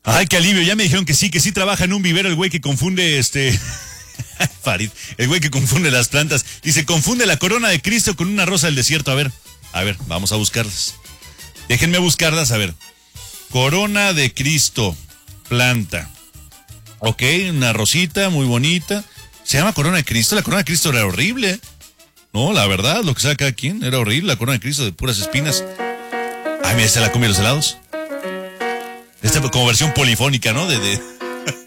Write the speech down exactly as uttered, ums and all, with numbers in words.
Ay, qué alivio, ya me dijeron que sí, que sí trabaja en un vivero el güey que confunde este... Farid, el güey que confunde las plantas. Dice, confunde la corona de Cristo con una rosa del desierto. A ver, a ver, vamos a buscarlas. Déjenme buscarlas, a ver. Corona de Cristo, planta. Ok, una rosita muy bonita. Se llama corona de Cristo. La corona de Cristo era horrible. No, la verdad, lo que sabe cada quien era horrible. La corona de Cristo de puras espinas. Ay, mira, esta la comí los helados. Esta como versión polifónica, ¿no? De... de...